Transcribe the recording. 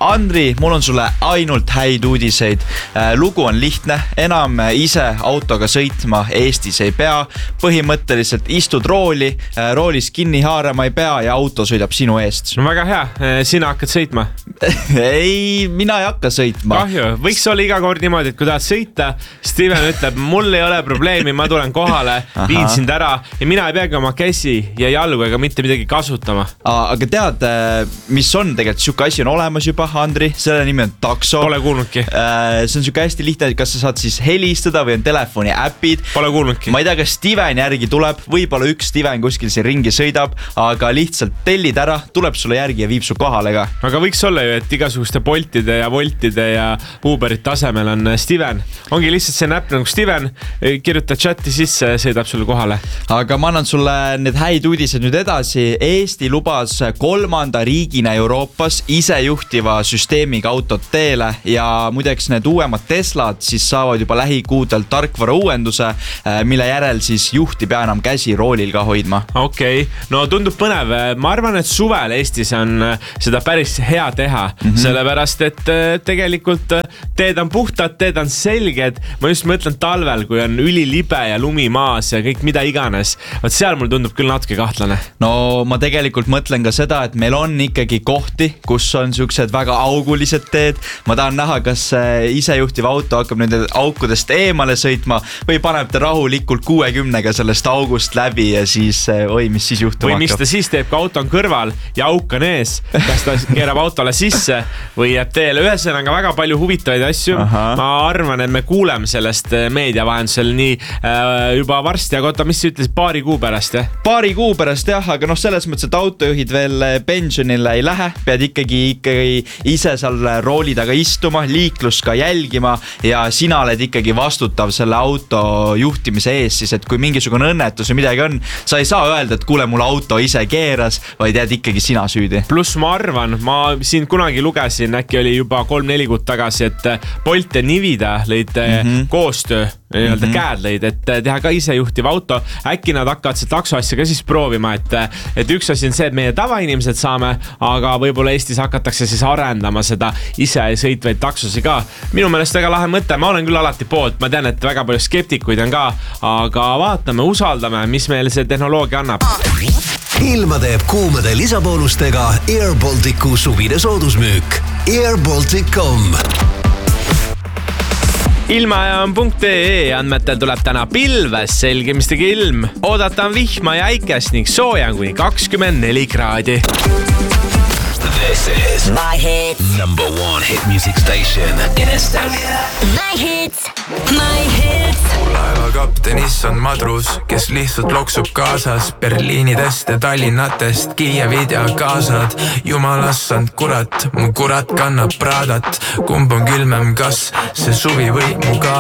Andri, mul on sulle ainult häid uudiseid. Lugu on lihtne, enam ise autoga sõitma Eestis ei pea. Põhimõtteliselt istud roolis kinni haarama ei pea ja auto sõidab sinu eest. No väga hea, sina hakkad sõitma? Ei, mina ei hakka sõitma. Kahju, võiks olla iga kord niimoodi, et kui tahad sõita, Steven ütleb, mul ei ole probleemi, ma tulen kohale, viin sind ära ja mina ei peagi oma käsi ja jalgu ega mitte midagi kasutama. Aga tead, mis on tegelikult siuke asi on olemas juba, Andri, selle nimi on takso. Pole kuulnudki. See on siuke hästi lihtne, kas sa saad siis helistada või on telefoni äpid. Pole kuulnudki. Ma ei tea, kas Steven järgi tuleb, võib-olla üks Steven kuskil siin ringi sõidab, aga lihtsalt tellid ära, tuleb sulle järgi ja viib su kohale ka. Aga võiks olla ju, et igasuguste Boltide ja Voltide ja Uberit tasemel on Steven. Ongi lihtsalt see näpp nagu Steven, kirjuta chati sisse ja sõidab sulle kohale. Aga ma annan sulle need häid uudised nüüd edasi. Eesti lubas 3. riigina Euroopas isejuhtiva süsteemiga autot teele ja muideks need uuemad Teslad siis saavad juba lähikuudel tarkvara uuenduse, mille järel siis juht ei pea enam käsi roolil ka hoidma. Okei, no tundub põnev. Ma arvan, et suvel Eestis on seda päris hea teha, sellepärast et tegelikult teed on puhtad, teed on selged. Ma just mõtlen talvel, kui on ülilibe ja lumi maas ja kõik mida iganes. Vaat seal mul tundub küll natuke kahtlane. No ma tegelikult mõtlen ka seda, et meil on ikkagi kohti, kus on siuksed väga augulised teed. Ma tahan näha, kas isejuhtiv auto hakkab nende aukudest eemale sõitma või paneb ta rahulikult 60-ga sellest august läbi ja siis, mis siis juhtuma hakkab. Või mis ta siis teeb, kui auto on kõrval ja auk on ees, kas ta keerab autole sisse või jääb teele. Ühesõnaga väga palju huvitavaid asju. Ma arvan, et me kuuleme sellest meedia vahendusel nii juba varsti, aga mis sa ütlesid, paari kuu pärast, jah? Paari kuu pärast, jah, aga selles mõttes, et autojuhid veel pensionile ei lähe, pead ikkagi ise seal rooli taga istuma, liiklust ka jälgima ja sina oled ikkagi vastutav selle auto juhtimise ees, siis et kui mingisugune õnnetus või midagi on, sa ei saa öelda, et kuule, mul auto ise keeras, vaid jääd ikkagi sina süüdi. Plus ma arvan, ma siin kunagi lugesin, äkki oli juba 3-4 kuud tagasi, et Bolt ja Nivida lõid koostöö, käed lõid, et teha ka isejuhtiv auto. Äkki nad hakkavad see taksoasja ka siis proovima, et üks asi on see, et meie tavainimesed saame, aga võib-olla Eestis hakatakse siis arendama seda ise sõitvaid taksosi ka. Minu meelest väga lahe mõte, ma olen küll alati poolt, ma tean, et väga palju skeptikuid on ka, aga vaatame, usaldame, mis meil see tehnoloogia annab. Ilma teeb kuumade lisaboonustega Air Balticu suvine soodusmüük. airbaltic.com Ilmajaam.ee andmetel tuleb täna pilves selgemistega ilm. Oodata on vihma ja äikest ning sooja kuni 24 kraadi. This is My Hits, #1 hit music station in Estonia. My Hits, My Hits. Laeva kaptenis on madrus, kes lihtsalt loksub kaasas Berliinidest ja Tallinnatest, Kiievid ja Gaasad. Jumalassand kurat, mu kurat kannab Pradat. Kumb on külmem, kas see suvi või mu ka